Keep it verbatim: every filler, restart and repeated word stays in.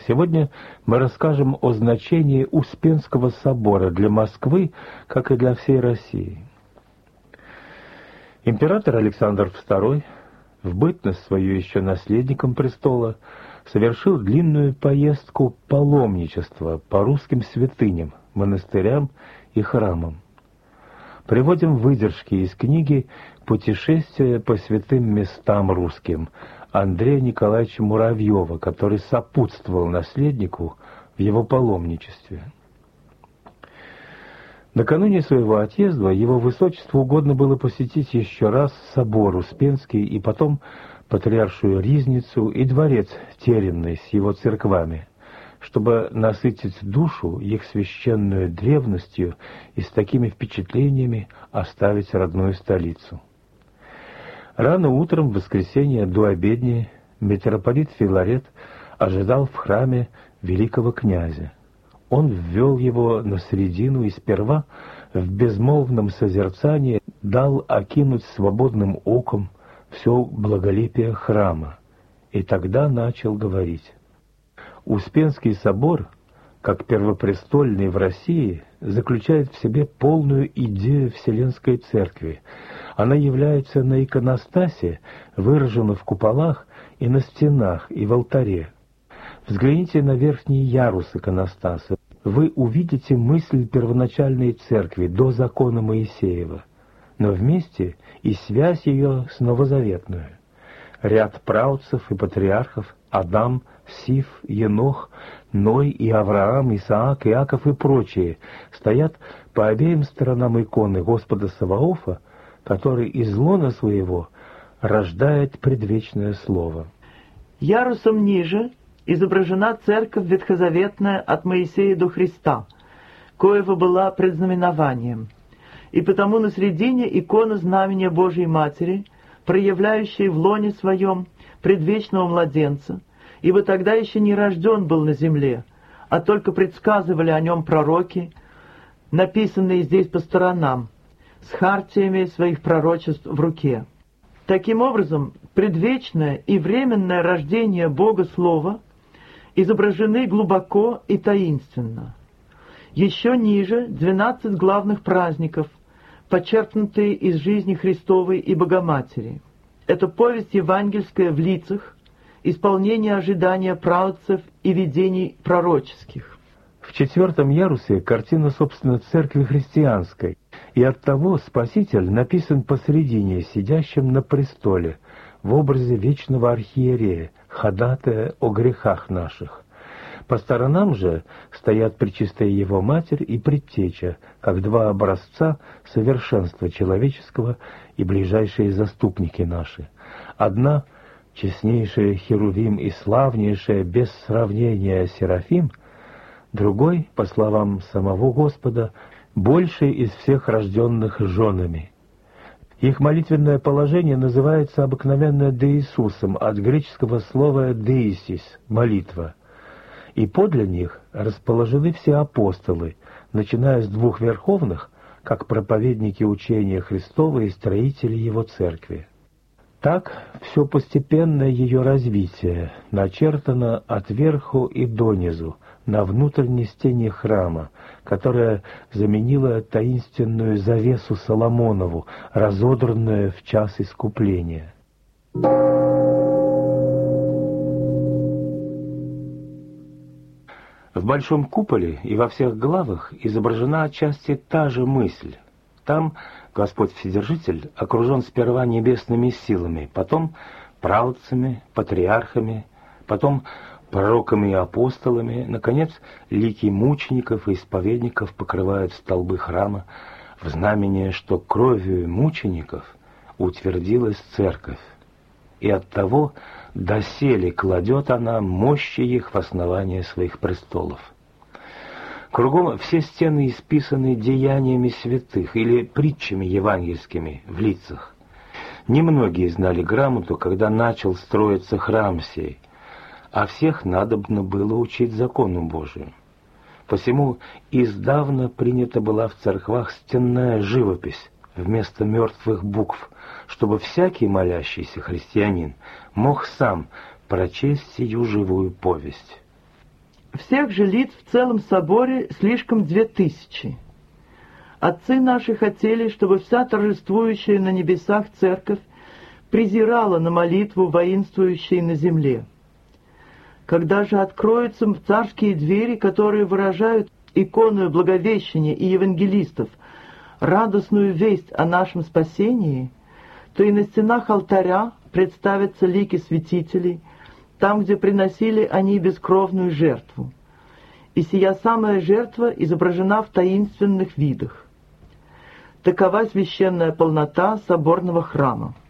Сегодня мы расскажем о значении Успенского собора для Москвы, как и для всей России. Император Александр второй, в бытность свою еще наследником престола, совершил длинную поездку паломничества по русским святыням, монастырям и храмам. Приводим выдержки из книги «Путешествие по святым местам русским» Андрея Николаевича Муравьева, который сопутствовал наследнику в его паломничестве. Накануне своего отъезда его высочеству угодно было посетить еще раз собор Успенский и потом Патриаршую Ризницу и дворец Теренный с его церквами, чтобы насытить душу их священную древностью и с такими впечатлениями оставить родную столицу. Рано утром в воскресенье до обедни митрополит Филарет ожидал в храме великого князя. Он ввел его на средину и сперва в безмолвном созерцании дал окинуть свободным оком все благолепие храма, и тогда начал говорить. Успенский собор, как первопрестольный в России, заключает в себе полную идею Вселенской Церкви. Она является на иконостасе, выражена в куполах и на стенах, и в алтаре. Взгляните на верхний ярус иконостаса. Вы увидите мысль первоначальной Церкви до закона Моисеева, но вместе и связь ее с новозаветную. Ряд праотцев и патриархов Адам, Сиф, Енох, Ной и Авраам, Исаак, Иаков и прочие стоят по обеим сторонам иконы Господа Саваофа, который из лона своего рождает предвечное слово. Ярусом ниже изображена церковь ветхозаветная от Моисея до Христа, коего была предзнаменованием, и потому на средине икона знамения Божией Матери, проявляющей в лоне своем предвечного младенца, ибо тогда еще не рожден был на земле, а только предсказывали о нем пророки, написанные здесь по сторонам, с хартиями своих пророчеств в руке. Таким образом, предвечное и временное рождение Бога Слова изображены глубоко и таинственно. Еще ниже двенадцать главных праздников, подчеркнутые из жизни Христовой и Богоматери. Это повесть евангельская в лицах, исполнение ожидания праотцев и видений пророческих. В четвертом ярусе картина, собственно, церкви христианской, и оттого Спаситель написан посредине, сидящим на престоле, в образе вечного архиерея, ходатая о грехах наших. По сторонам же стоят Пречистая Его Матерь и Предтеча, как два образца совершенства человеческого и ближайшие заступники наши. Одна — честнейшая Херувим и славнейшая без сравнения Серафим, другой, по словам самого Господа, больший из всех рожденных женами. Их молитвенное положение называется обыкновенно «деисусом» от греческого слова «деисис» — «молитва». И подле них расположены все апостолы, начиная с двух верховных, как проповедники учения Христова и строители Его Церкви. Так все постепенное ее развитие начертано отверху и донизу, на внутренней стене храма, которая заменила таинственную завесу Соломонову, разодранную в час искупления. В большом куполе и во всех главах изображена отчасти та же мысль. Там Господь Вседержитель окружен сперва небесными силами, потом праотцами, патриархами, потом пророками и апостолами, наконец, лики мучеников и исповедников покрывают столбы храма в знамение, что кровью мучеников утвердилась церковь, и оттого доселе кладет она мощи их в основание своих престолов. Кругом все стены исписаны деяниями святых или притчами евангельскими в лицах. Немногие знали грамоту, когда начал строиться храм сей, а всех надобно было учить закону Божию. Посему издавна принята была в церквах стенная живопись вместо мертвых букв, чтобы всякий молящийся христианин мог сам прочесть сию живую повесть. Всех же лиц в целом соборе слишком две тысячи. Отцы наши хотели, чтобы вся торжествующая на небесах церковь презирала на молитву воинствующей на земле. Когда же откроются царские двери, которые выражают иконную Благовещения и евангелистов радостную весть о нашем спасении, то и на стенах алтаря представятся лики святителей, там, где приносили они бескровную жертву. И сия самая жертва изображена в таинственных видах. Такова священная полнота соборного храма.